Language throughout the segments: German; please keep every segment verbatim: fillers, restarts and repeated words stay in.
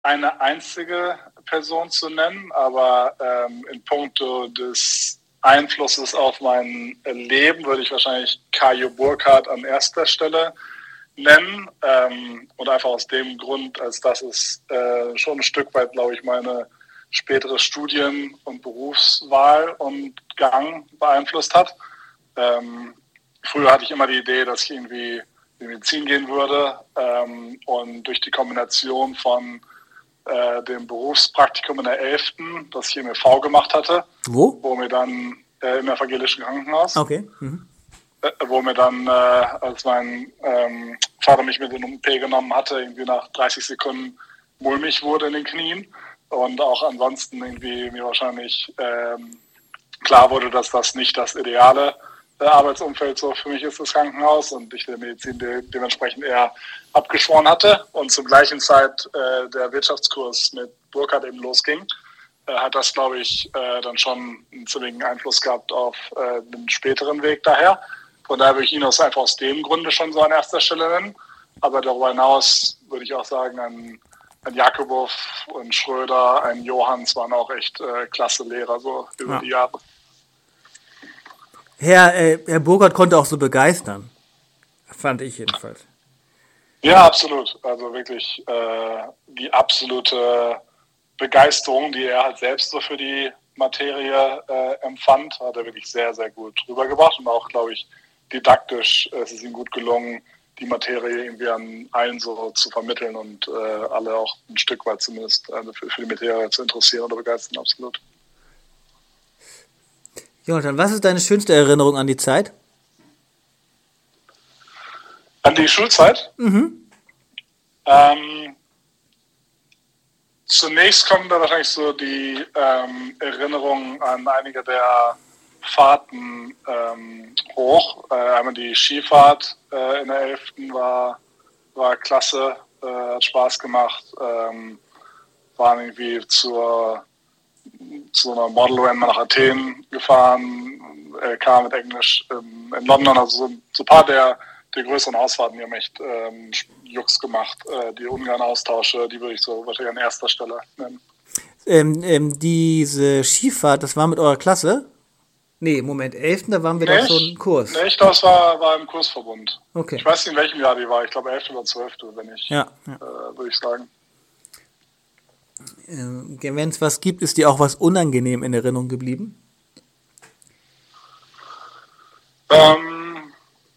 eine einzige Person zu nennen, aber ähm, in puncto des Einflusses auf mein Leben würde ich wahrscheinlich Kajo Burkhardt an erster Stelle nennen. Ähm, und einfach aus dem Grund, als dass es äh, schon ein Stück weit, glaube ich, meine spätere Studien- und Berufswahl und Gang beeinflusst hat. Ähm, früher hatte ich immer die Idee, dass ich irgendwie in die Medizin gehen würde. Ähm, und durch die Kombination von äh, dem Berufspraktikum in der elften, das ich im E V gemacht hatte, Wo? wo mir dann äh, im evangelischen Krankenhaus, Okay. Mhm. äh, wo mir dann, äh, als mein ähm, Vater mich mit in den O P genommen hatte, irgendwie nach dreißig Sekunden mulmig wurde in den Knien und auch ansonsten irgendwie mir wahrscheinlich ähm, klar wurde, dass das nicht das ideale äh, Arbeitsumfeld so für mich ist, das Krankenhaus, und ich der Medizin de- dementsprechend eher abgeschworen hatte und zur gleichen Zeit äh, der Wirtschaftskurs mit Burkhardt eben losging, äh, hat das, glaube ich, äh, dann schon einen ziemlichen Einfluss gehabt auf äh, den späteren Weg daher. Von daher würde ich ihn aus, einfach aus dem Grunde schon so an erster Stelle nennen. Aber darüber hinaus würde ich auch sagen, ein, ein Jakubow, ein Schröder, ein Johanns waren auch echt äh, klasse Lehrer so über Ja. die Jahre. Herr, äh, Herr Burkhardt konnte auch so begeistern. Fand ich jedenfalls. Ja, absolut. Also wirklich äh, die absolute Begeisterung, die er halt selbst so für die Materie äh, empfand, hat er wirklich sehr, sehr gut rübergebracht. Und auch, glaube ich, didaktisch äh, ist es ihm gut gelungen, die Materie irgendwie an allen so zu vermitteln und äh, alle auch ein Stück weit zumindest äh, für, für die Materie zu interessieren oder begeistern, absolut. Jonathan, was ist deine schönste Erinnerung an die Zeit? An die Schulzeit? Mhm. Ähm, Zunächst kommen da wahrscheinlich so die ähm, Erinnerungen an einige der Fahrten ähm, hoch. Äh, einmal die Skifahrt äh, in der elften war, war klasse, äh, hat Spaß gemacht. Ähm, waren irgendwie zur, zu einer Model-Rennen nach Athen gefahren, L K mit Englisch ähm, in London. Also so, so ein paar der, der größeren Ausfahrten, die haben echt ähm, Jux gemacht. Äh, die Ungarn-Austausche, die würde ich so wahrscheinlich an erster Stelle nennen. Ähm, ähm, diese Skifahrt, das war mit eurer Klasse? Nee, Moment, elften, da waren wir doch so ein Nicht, Kurs. nee, ich glaube, es war, war im Kursverbund. Okay. Ich weiß nicht, in welchem Jahr die war. Ich glaube, elfte oder zwölfte, wenn ich, Ja, ja. äh, würde ich sagen. Ähm, wenn es was gibt, ist dir auch was unangenehm in Erinnerung geblieben? Ähm,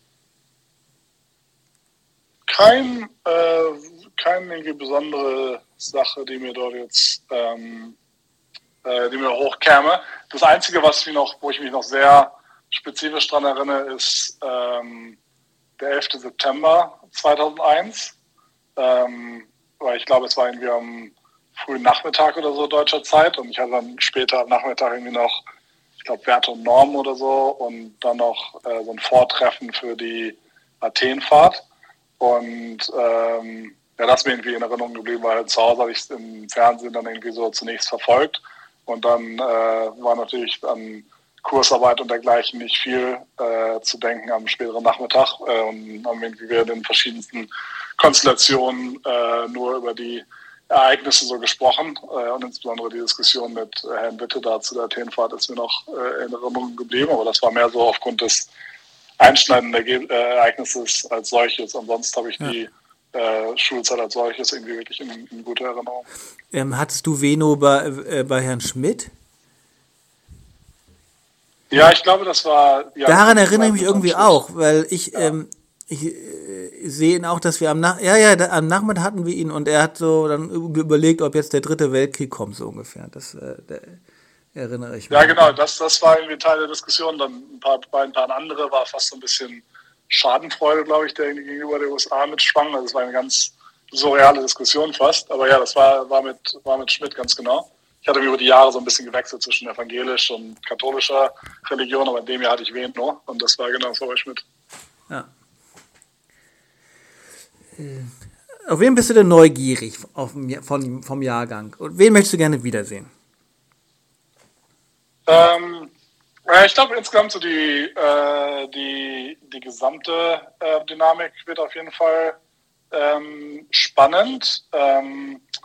kein, äh, keine irgendwie besondere Sache, die mir dort jetzt, ähm, äh, die mir hochkäme. Das Einzige, was mich noch, wo ich mich noch sehr spezifisch dran erinnere, ist ähm, der elfte September zweitausendeins. Ähm, weil ich glaube, es war irgendwie am frühen Nachmittag oder so deutscher Zeit, und ich hatte dann später am Nachmittag irgendwie noch, ich glaube, Werte und Normen oder so, und dann noch äh, so ein Vortreffen für die Athenfahrt. Und ähm, ja, das ist mir irgendwie in Erinnerung geblieben, weil zu Hause habe ich es im Fernsehen dann irgendwie so zunächst verfolgt. Und dann äh, war natürlich an Kursarbeit und dergleichen nicht viel äh, zu denken am späteren Nachmittag. Äh, und haben irgendwie wir in den verschiedensten Konstellationen äh, nur über die Ereignisse so gesprochen. Äh, und insbesondere die Diskussion mit äh, Herrn Witte da zu der Athenfahrt ist mir noch äh, in Erinnerung geblieben. Aber das war mehr so aufgrund des einschneidenden Erge- äh, Ereignisses als solches. Ansonsten habe ich Ja. die äh, Schulzeit als solches irgendwie wirklich in, in guter Erinnerung. Ähm, hattest du Veno bei, äh, bei Herrn Schmidt? Ja, ich glaube, das war ja Daran mit, erinnere ich mich mit irgendwie Schluss. auch, weil ich, Ja. ähm, ich äh, sehe ihn auch, dass wir am Nach ja, ja, da, am Nachmittag hatten wir ihn und er hat so dann überlegt, ob jetzt der dritte Weltkrieg kommt, so ungefähr. Das äh, da erinnere ich mich. Ja, genau, das, das war irgendwie Teil der Diskussion. Dann ein paar, bei ein paar andere war fast so ein bisschen Schadenfreude, glaube ich, der irgendwie gegenüber der U S A mitschwang. Also es war eine ganz surreale Diskussion fast. Aber ja, das war, war, mit, war mit Schmidt ganz genau. Ich hatte mich über die Jahre so ein bisschen gewechselt zwischen evangelisch und katholischer Religion, aber in dem Jahr hatte ich Veno, und das war genau so bei Schmidt. Ja. Äh, auf wen bist du denn neugierig auf, von, vom Jahrgang? Und wen möchtest du gerne wiedersehen? Ähm, ja, ich glaube insgesamt so die, äh, die, die gesamte äh, Dynamik wird auf jeden Fall ähm, spannend. Ähm,